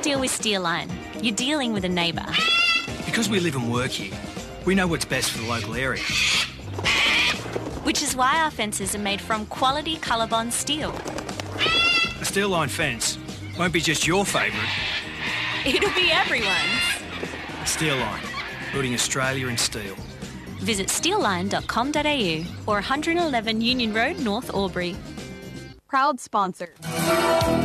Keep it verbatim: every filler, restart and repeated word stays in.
deal with Steelline, you're dealing with a neighbour. Because we live and work here, we know what's best for the local area. Which is why our fences are made from quality Colorbond steel. A Steelline fence won't be just your favourite. It'll be everyone's. Steelline, building Australia in steel. Visit steelline dot com dot a u or one eleven Union Road, North Albury. Proud sponsor.